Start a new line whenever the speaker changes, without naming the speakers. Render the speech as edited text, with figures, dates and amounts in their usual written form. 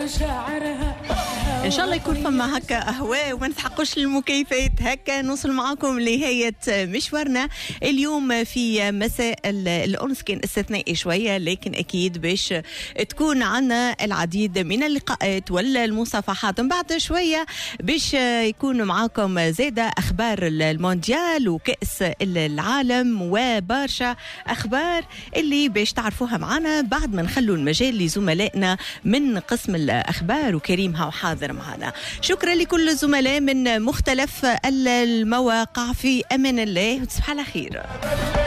ان شاء الله يكون فما هكا اهواء وما نتحقوش المكيفات. هكا نوصل معاكم لنهايه مشوارنا اليوم في مساء الانس. كان استثنائي شويه لكن اكيد باش تكون عنا العديد من اللقاءات ولا المصافحات من بعد شويه باش يكون معاكم زاده اخبار المونديال وكاس العالم وبرشا اخبار اللي باش تعرفوها معنا بعد ما نخلوا المجال لزملائنا من قسم الاخبار وكريم هاو حاضر معنا. شكرا لكل الزملاء من مختلف المواقع. في امان الله وتصبح على خير.